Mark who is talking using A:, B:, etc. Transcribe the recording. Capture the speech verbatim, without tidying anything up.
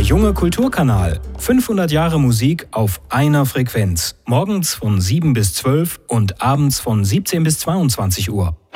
A: Junge Kulturkanal. fünfhundert Jahre Musik auf einer Frequenz. Morgens von sieben bis zwölf und abends von siebzehn bis zweiundzwanzig Uhr.